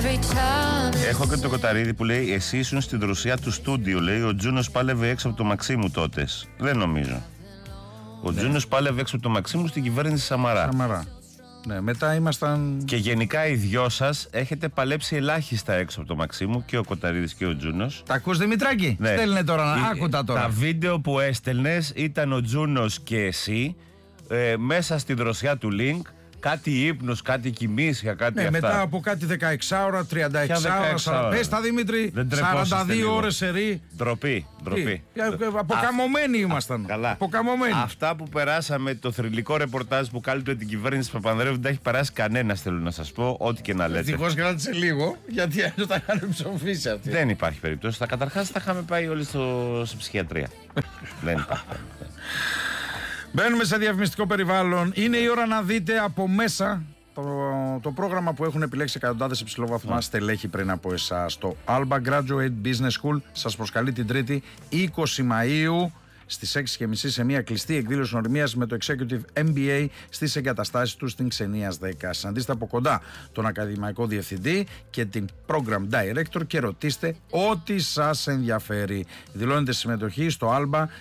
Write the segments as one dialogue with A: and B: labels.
A: Έχω και το Κοταρίδη που λέει: εσύ ήσουν στην δροσιά του στούντιο. Λέει: ο Τζούνος πάλευε έξω από το Μαξίμου τότε. Δεν νομίζω. Ο Τζούνος πάλευε έξω από το Μαξίμου στην κυβέρνηση Σαμαρά.
B: Ναι, μετά ήμασταν.
A: Και γενικά οι δυο σας έχετε παλέψει ελάχιστα έξω από το Μαξίμου, και ο Κοταρίδης και ο Τζούνος.
B: Τα ακούς, Δημητράκη?
A: Ναι.
B: Στέλνε τώρα, άκουτα τώρα.
A: Τα βίντεο που έστελνες ήταν ο Τζούνος και εσύ μέσα στη δροσιά του Link. Κάτι ύπνος, κάτι κοιμήσια, κάτι αυτά.
B: Μετά από κάτι 16 ώρα, 36 ώρα. Πες τα, Δημήτρη, 42 ώρες σερί.
A: Ντροπή.
B: Αποκαμωμένοι ήμασταν.
A: Καλά.
B: Αποκαμωμένοι.
A: Αυτά που περάσαμε, το θρυλικό ρεπορτάζ που κάλυπτε την κυβέρνηση Παπανδρέου, δεν τα έχει περάσει κανένας, θέλω να σας πω, ό,τι και να λέτε.
B: Ευτυχώς κράτησε λίγο, γιατί αλλιώς τα είχαν ψοφήσει αυτοί.
A: Δεν υπάρχει περίπτωση. Καταρχάς θα είχαμε πάει όλοι σε ψυχιατρία. Δεν υπάρχει.
B: Μπαίνουμε σε διαφημιστικό περιβάλλον. Είναι η ώρα να δείτε από μέσα το πρόγραμμα που έχουν επιλέξει εκατοντάδες υψηλόβαθμα στελέχη πριν από εσάς. Το Alba Graduate Business School σας προσκαλεί την Τρίτη 20 Μαΐου στις 6.30 σε μια κλειστή εκδήλωση ορμίας με το Executive MBA στις εγκαταστάσεις του στην Ξενίας 10. Συναντήστε από κοντά τον Ακαδημαϊκό Διευθυντή και την Program Director και ρωτήστε ό,τι σας ενδιαφέρει. Δηλώνετε συμμετοχή στο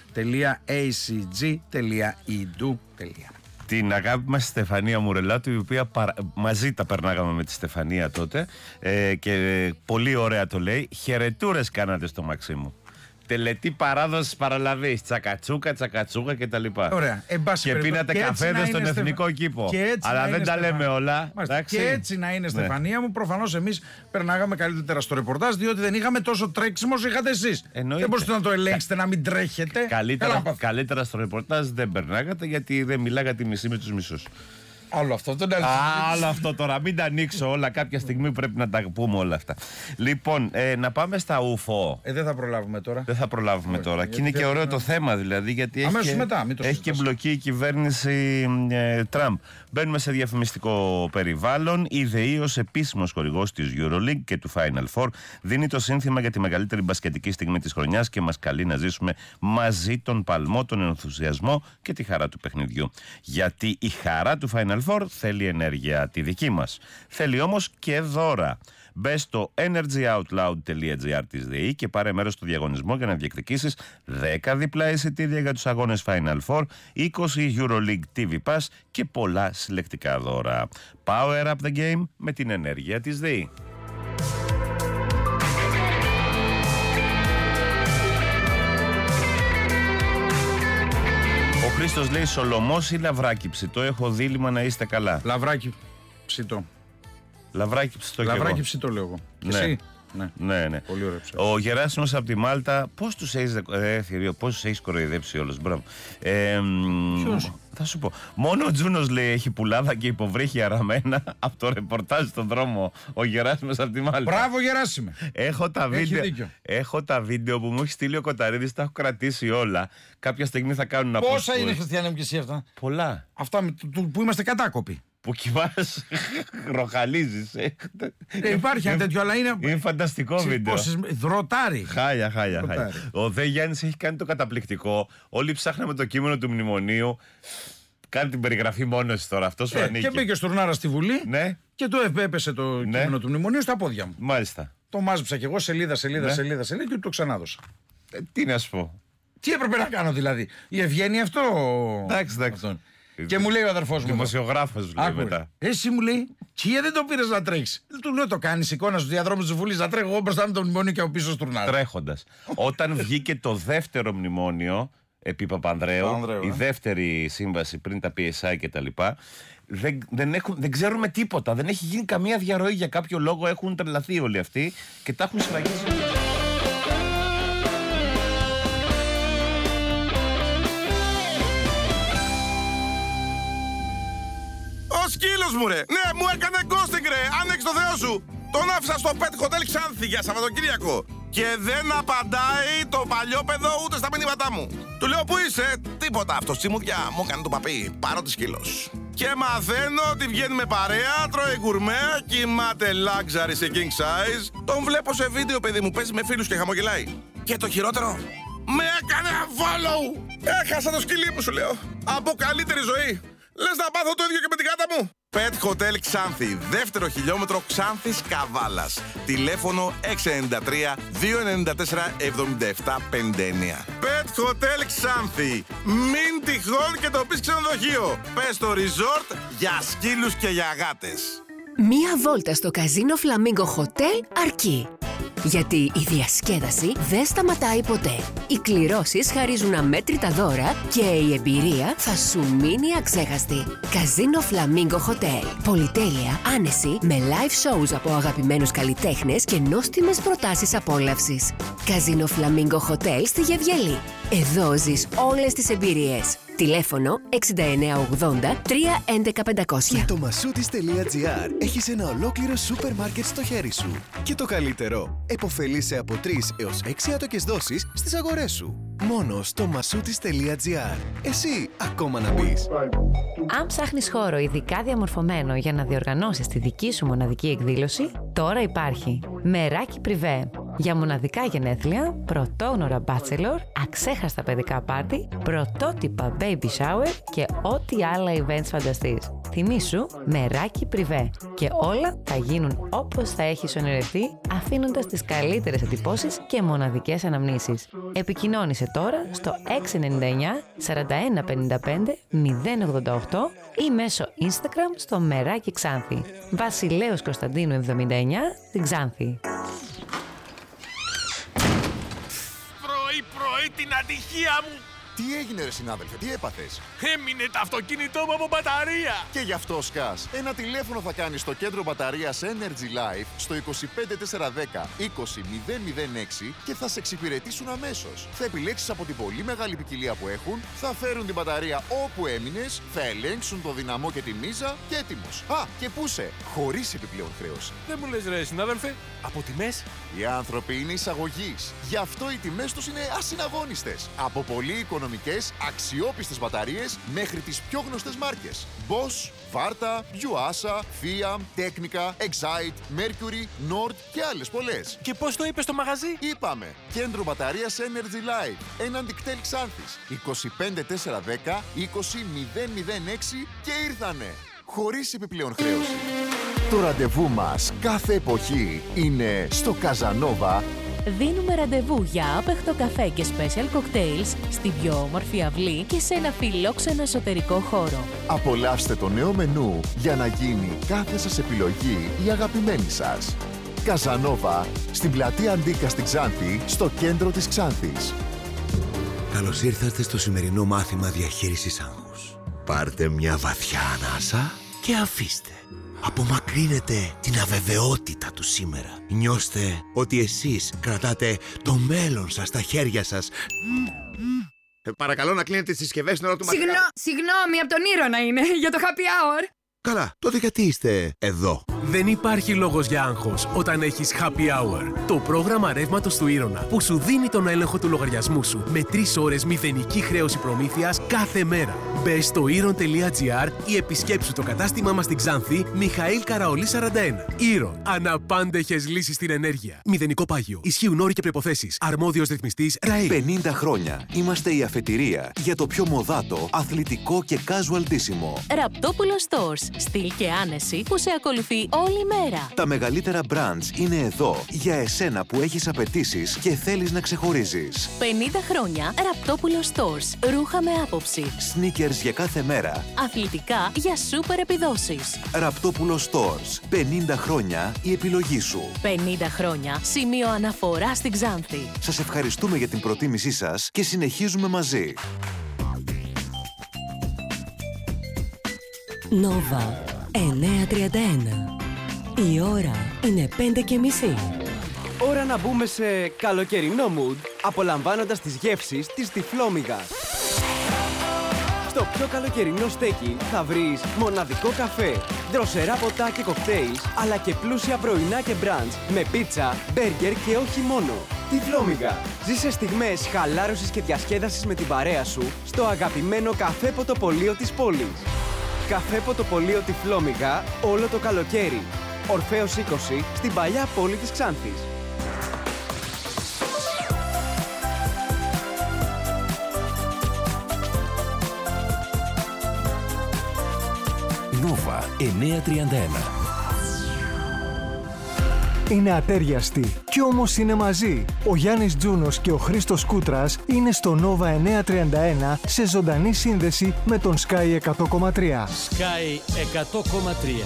B: alba.acg.edu.
A: Την αγάπη μας Στεφανία Μουρελάτου, η οποία μαζί τα περνάγαμε με τη Στεφανία τότε, και πολύ ωραία το λέει. Χαιρετούρες κάνατε στο Μαξίμου. Τελετή παράδοση παραλαβή. Τσακατσούκα κτλ.
B: Ωραία.
A: Και πίνατε καφέδες στον Εθνικό Κήπο. Αλλά δεν τα λέμε όλα.
B: Και έτσι να είναι, Στεφανία μου. Προφανώς εμείς περνάγαμε καλύτερα στο ρεπορτάζ, διότι δεν είχαμε τόσο τρέξιμο όσο είχατε εσείς. Δεν μπορείτε να το ελέγξετε, να μην τρέχετε.
A: Καλύτερα στο ρεπορτάζ δεν περνάγατε, γιατί δεν μιλάγατε μισή με τους μισούς.
B: Άλλο αυτό,
A: άλλο αυτό τώρα. Μην τα ανοίξω όλα. Κάποια στιγμή πρέπει να τα πούμε όλα αυτά. Λοιπόν, να πάμε στα UFO.
B: Δεν θα προλάβουμε τώρα.
A: Δεν θα προλάβουμε τώρα. Και είναι και ωραίο το θέμα, δηλαδή. Γιατί έχει και μπλοκή η κυβέρνηση Τραμπ. Μπαίνουμε σε διαφημιστικό περιβάλλον. Η ΔΕΗ, ως επίσημος χορηγός της EuroLeague και του Final Four, δίνει το σύνθημα για τη μεγαλύτερη μπασκετική στιγμή της χρονιάς και μας καλεί να ζήσουμε μαζί τον παλμό, τον ενθουσιασμό και τη χαρά του παιχνιδιού. Γιατί η χαρά του Final Four θέλει ενέργεια τη δική μας. Θέλει όμως και δώρα. Μπες στο energyoutloud.gr της ΔΕΗ και πάρε μέρος στο διαγωνισμό για να διεκδικήσεις 10 διπλά εισιτήρια για τους αγώνες Final Four, 20 EuroLeague TV Pass και πολλά συλλεκτικά δώρα. Power up the game με την ενέργεια της ΔΕΗ. Ο Χρήστος λέει: Σολομός ή λαβράκι ψητό? Έχω δίλημμα, να είστε καλά.
B: Λαβράκι ψητό.
A: Λαβράκι ψητό.
B: Λαβράκι ψητό λέω εγώ.
A: Ναι.
B: Εσύ?
A: Ναι.
B: Πολύ ωραία ψητό.
A: Ο Γεράσιμος από τη Μάλτα, πώς τους έχεις κοροϊδέψει όλους? Μπράβο.
B: Ποιος?
A: Θα σου πω. Μόνο ο Τζούνος λέει έχει πουλάδα και υποβρύχια ραμμένα από το ρεπορτάζ στον δρόμο. Ο Γεράσιμος από τη Μάλτα.
B: Μπράβο, Γεράσιμε.
A: Έχω τα βίντεο που μου έχει στείλει ο Κοταρίδης, τα έχω κρατήσει όλα. Κάποια στιγμή θα κάνουν απόσταση.
B: Πόσα είναι, Χριστιανέ μου, και εσύ αυτά?
A: Πολλά.
B: Αυτά που είμαστε κατάκοποι.
A: Που κοιμάς, ροχαλίζεις.
B: Υπάρχει ένα τέτοιο, αλλά είναι
A: φανταστικό βίντεο.
B: Δροτάρι.
A: Χάλια. Ο Δε Γιάννης έχει κάνει το καταπληκτικό. Όλοι ψάχναμε το κείμενο του μνημονίου. Κάνει την περιγραφή μόνος τώρα. Αυτό σου ανήκει.
B: Και μπήκε Στουρνάρα στη Βουλή,
A: ναι,
B: και του έπεσε το κείμενο του μνημονίου στα πόδια μου.
A: Μάλιστα.
B: Το μάζεψα κι εγώ σελίδα και του το ξανάδωσα.
A: Τι να σου πω.
B: Τι έπρεπε να κάνω δηλαδή? Η ευγένεια αυτό.
A: Εντάξει.
B: Και μου λέει ο αδερφός μου.
A: Δημοσιογράφος λέει μετά.
B: Εσύ μου λέει, Τσίε δεν το πήρες να τρέξεις? Του λέω, το κάνεις εικόνα στους διαδρόμους της Βουλής να τρέχω εγώ μπροστά με το μνημόνιο και από πίσω Στουρνάρα.
A: Τρέχοντας. Όταν βγήκε το δεύτερο μνημόνιο επί Παπανδρέου, η δεύτερη σύμβαση πριν τα PSI και τα λοιπά, δεν ξέρουμε τίποτα. Δεν έχει γίνει καμία διαρροή για κάποιο λόγο. Έχουν τρελαθεί όλοι αυτοί και τα έχουν σφραγίσει.
C: Ο σκύλος μου, ρε! Ναι, μου έκανε ghosting, ρε! Άνοιξε το Θεό σου! Τον άφησα στο Pet Hotel Ξάνθη για Σαββατοκύριακο και δεν απαντάει το παλιόπαιδο ούτε στα μηνύματά μου. Του λέω, πού είσαι? Τίποτα, αυτό τσιμούδια μου έκανε το παπί. Πάρω τη σκύλος. Και μαθαίνω ότι βγαίνει με παρέα, τρώει γκουρμέ, κοιμάται luxury σε king size. Τον βλέπω σε βίντεο, παιδί μου, παίζει με φίλους και χαμογελάει. Και το χειρότερο, με έκανε follow! Έχασα το σκυλί μου, σου λέω. Από καλύτερη ζωή. Λες να πάθω το ίδιο και με την κάτα μου? Pet Hotel Ξάνθη, δεύτερο χιλιόμετρο Ξάνθης Καβάλας. Τηλέφωνο 693 294 7759. Pet Hotel Ξάνθη. Μην τυχόν και το πεις ξενοδοχείο. Πες το resort για σκύλους και για γάτες.
D: Μία βόλτα στο Καζίνο Φλαμίγκο Χοτέλ αρκεί. Γιατί η διασκέδαση δεν σταματάει ποτέ. Οι κληρώσεις χαρίζουν αμέτρητα δώρα και η εμπειρία θα σου μείνει αξέχαστη. Καζίνο Φλαμίγκο Χοτέλ. Πολυτέλεια, άνεση, με live shows από αγαπημένους καλλιτέχνες και νόστιμες προτάσεις απόλαυσης. Καζίνο Φλαμίγκο Χοτέλ στη Γεβγελή. Εδώ ζεις όλες τις εμπειρίες. Τηλέφωνο 6980 311 500.
E: Με το masoutis.gr έχεις ένα ολόκληρο σούπερ μάρκετ στο χέρι σου. Και το καλύτερο, επωφελείσαι από 3 έως 6 άτοκες δόσεις στις αγορές σου. Μόνο στο masoutis.gr. Εσύ ακόμα να μπεις.
F: Αν ψάχνεις χώρο ειδικά διαμορφωμένο για να διοργανώσεις τη δική σου μοναδική εκδήλωση, τώρα υπάρχει Μεράκι Privé. Για μοναδικά γενέθλια, πρωτόγνωρα bachelor, αξέχαστα παιδικά πάρτι, πρωτότυπα baby shower και ό,τι άλλα events φανταστείς. Θυμήσου Μεράκι Privé και όλα θα γίνουν όπως θα έχεις ονειρευτεί, αφήνοντας τις καλύτερες εντυπώσεις και μοναδικές αναμνήσεις. Επικοινώνησε τώρα στο 699 4155 088 ή μέσω Instagram στο Μεράκι Ξάνθη. Βασιλέως Κωνσταντίνου 79 στην Ξάνθη.
G: Πρωί την ατυχία μου!
H: Τι έγινε ρε συνάδελφε, τι έπαθες?
G: Έμεινε το αυτοκίνητό μου από μπαταρία!
H: Και γι' αυτό σκάς. Ένα τηλέφωνο θα κάνεις στο κέντρο μπαταρίας Energy Life στο 25410 20006 και θα σε εξυπηρετήσουν αμέσως. Θα επιλέξεις από την πολύ μεγάλη ποικιλία που έχουν, θα φέρουν την μπαταρία όπου έμεινες, θα ελέγξουν το δυναμό και τη μίζα και έτοιμος. Α, και πούσε, χωρίς επιπλέον χρέωση.
G: Δεν μου λες ρε συνάδελφε, από τιμές?
H: Οι άνθρωποι είναι εισαγωγής. Γι' αυτό οι τιμές τους είναι ασυναγώνιστες. Από πολύ οικονομικές, αξιόπιστες μπαταρίες μέχρι τις πιο γνωστές μάρκες. Bosch, Varta, Yuasa, Fiat, Technica, Excite, Mercury, Nord και άλλες πολλές.
G: Και πώς το είπες στο μαγαζί?
H: Είπαμε, κέντρο μπαταρίας Energy Life, έναντι κτέλ Ξάνθης, 25410 20006 και ήρθανε. Χωρίς επιπλέον χρέωση. Το ραντεβού μας κάθε εποχή είναι στο Καζανόβα.
I: Δίνουμε ραντεβού για άπεχτο καφέ και special cocktails στην πιο όμορφη αυλή και σε ένα φιλόξενο εσωτερικό χώρο.
H: Απολαύστε το νέο μενού για να γίνει κάθε σας επιλογή η αγαπημένη σας. Καζανόβα, στην πλατεία Αντίκα στην Ξάνθη, στο κέντρο της Ξάνθης.
J: Καλώς ήρθατε στο σημερινό μάθημα διαχείρισης άγχους. Πάρτε μια βαθιά ανάσα και αφήστε. Απομακρύνετε την αβεβαιότητα του σήμερα. Νιώστε ότι εσείς κρατάτε το μέλλον σας στα χέρια σας. Παρακαλώ να κλείνετε τις συσκευές στην ώρα του μαθήματος.
K: Συγγνώμη, από τον Ήρωνα είναι, για το happy hour.
J: Καλά, τότε γιατί είστε εδώ?
L: Δεν υπάρχει λόγος για άγχος όταν έχεις Happy Hour. Το πρόγραμμα ρεύματος του Ήρωνα που σου δίνει τον έλεγχο του λογαριασμού σου με 3 ώρες μηδενική χρέωση προμήθειας κάθε μέρα. Μπες στο Iron.gr ή επισκέψου το κατάστημά μας στην Ξάνθη, Μιχαήλ Καραολή 41. Iron. Αναπάντεχες λύσεις στην ενέργεια. Μηδενικό πάγιο. Ισχύουν όροι και προϋποθέσεις. Αρμόδιος ρυθμιστής ΡΑΗ.
M: 50 χρόνια είμαστε η αφετηρία για το πιο μοδάτο, αθλητικό και casual ντύσιμο.
I: Ραπτόπουλο Stores. Στυλ και άνεση που σε ακολουθεί όλη μέρα.
M: Τα μεγαλύτερα brands είναι εδώ για εσένα που έχεις απαιτήσεις και θέλεις να ξεχωρίζεις.
I: 50 χρόνια Ραπτόπουλο Stores. Ρούχα με άποψη.
M: Sneakers για κάθε μέρα.
I: Αθλητικά για σούπερ επιδόσεις.
M: Ραπτόπουλο Stores. 50 χρόνια η επιλογή σου.
I: 50 χρόνια σημείο αναφορά στην Ξάνθη.
M: Σας ευχαριστούμε για την προτίμησή σας και συνεχίζουμε μαζί.
D: Νόβα 9:31. Η ώρα είναι 5:30.
N: Ώρα να μπούμε σε καλοκαιρινό mood, απολαμβάνοντας τις γεύσεις της Τυφλόμυγας. Στο πιο καλοκαιρινό στέκι θα βρεις μοναδικό καφέ, δροσερά ποτά και κοκτέιλς, αλλά και πλούσια πρωινά και μπραντς με πίτσα, μπέργκερ και όχι μόνο. Τυφλόμυγα. Ζήσε στιγμές χαλάρωσης και διασκέδασης με την παρέα σου στο αγαπημένο καφέ ποτοπολείο της πόλης. Καφέ ποτοπολείο Τυφλόμυγα όλο το καλοκαίρι. Ορφέως 20 στην παλιά πόλη της Ξάνθης.
M: Νόβα
O: 931.
P: Είναι ατέριαστοι κι όμως είναι μαζί. Ο Γιάννης Τζούνος και ο Χρήστος Κούτρας είναι στο Nova 931 σε ζωντανή σύνδεση με τον Sky 100,3.
Q: Sky 100,3.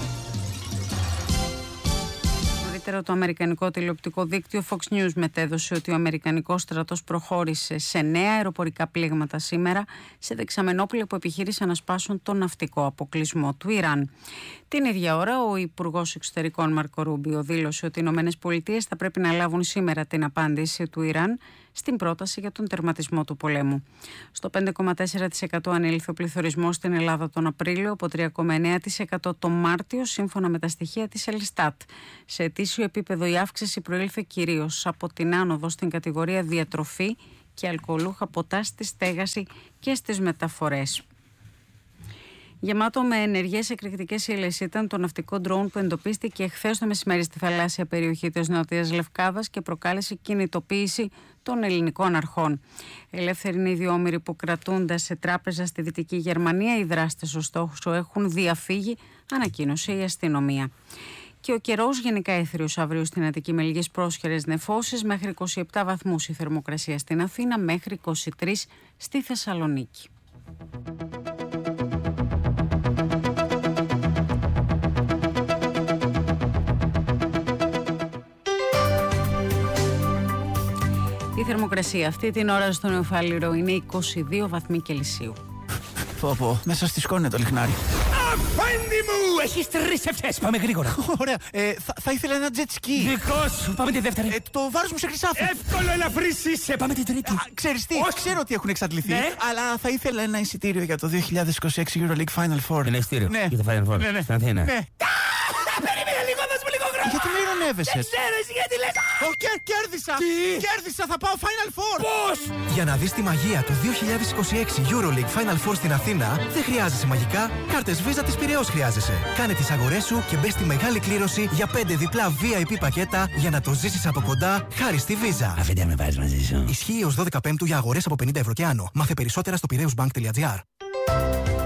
R: Το αμερικανικό τηλεοπτικό δίκτυο Fox News μετέδωσε ότι ο αμερικανικός στρατός προχώρησε σε νέα αεροπορικά πλήγματα σήμερα σε δεξαμενόπλια που επιχείρησαν να σπάσουν τον ναυτικό αποκλεισμό του Ιράν. Την ίδια ώρα, ο Υπουργός Εξωτερικών Μάρκο Ρούμπιο δήλωσε ότι οι ΗΠΑ θα πρέπει να λάβουν σήμερα την απάντηση του Ιράν στην πρόταση για τον τερματισμό του πολέμου. Στο 5,4% ανήλθε ο πληθωρισμός στην Ελλάδα τον Απρίλιο, από 3,9% τον Μάρτιο, σύμφωνα με τα στοιχεία της Ελστάτ. Σε ετήσιο επίπεδο η αύξηση προήλθε κυρίως από την άνοδο στην κατηγορία διατροφή και αλκοολούχα ποτά, στη στέγαση και στις μεταφορές. Γεμάτο με ενεργές εκρηκτικές ύλες ήταν το ναυτικό ντρόουν που εντοπίστηκε εχθές το μεσημέρι στη θαλάσσια περιοχή της Νότιας Λευκάδας και προκάλεσε κινητοποίηση των ελληνικών αρχών. Ελεύθεροι είναι οι δύο όμηροι που κρατούνται σε τράπεζα στη Δυτική Γερμανία. Οι δράστες ωστόσο έχουν διαφύγει, ανακοίνωσε η αστυνομία. Και ο καιρός γενικά έθριος αύριο στην Αττική με λίγες πρόσχερες νεφώσεις, μέχρι 27 βαθμούς η θερμοκρασία στην Αθήνα, μέχρι 23 στη Θεσσαλονίκη. Η θερμοκρασία αυτή την ώρα στο Νεοφάλιρο είναι 22 βαθμοί Κελσίου.
S: Πω, μέσα στη σκόνη είναι το λιχνάρι.
T: Αφέντη μου! Έχεις 3 ευχές, πάμε γρήγορα.
S: Ωραία, θα ήθελα ένα jet ski.
T: Δικό σου, πάμε τη δεύτερη.
S: Το βάρος μου σε χρυσάφι.
T: Εύκολο να βρήσεις, πάμε την τρίτη.
S: Ξέρεις τι, ξέρω ότι έχουν εξαντληθεί, αλλά θα ήθελα ένα εισιτήριο για το 2026 EuroLeague Final Four.
T: Ένα εισιτήριο για το Final Four, στην Αθήνα. Περίμενε λίγο, δώσ' μου λίγο χρόνο.
S: Γιατί με ειρωνεύεσαι?
T: Δεν ξέρω εσύ γιατί λες.
S: Κέρδισα! Κέρδισα, θα πάω Final Four!
T: Πώς?
E: Για να δεις τη μαγεία του 2026 EuroLeague Final Four στην Αθήνα, δεν χρειάζεσαι μαγικά, κάρτες Visa της Πειραιώς χρειάζεσαι. Κάνε τις αγορές σου και μπες στη μεγάλη κλήρωση για 5 διπλά VIP πακέτα για να το ζήσεις από κοντά χάρη στη Visa.
T: Αφέντη με βάζεις μαζί σου.
E: Ισχύει ως 12 Πέμπτου για αγορές από 50 ευρώ και άνω. Μάθε περισσότερα στο piraeusbank.gr.